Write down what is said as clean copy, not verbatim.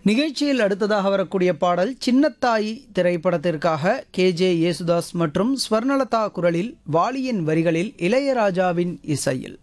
நிகழ்ச்சியில் அடுத்ததாக வரக்கூடிய பாடல் சின்னத்தாயி திரைப்படத்திற்காக கேஜே யேசுதாஸ் மற்றும் ஸ்வர்ணலதா குரலில் வாலியின் வரிகளில் இளையராஜாவின் இசையில்.